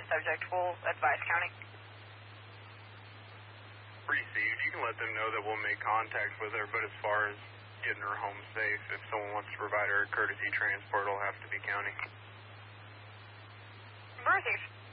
subject. We'll advise county. Received. You can let them know that we'll make contact with her, but as far as getting her home safe, if someone wants to provide her a courtesy transport, it'll have to be county. Received.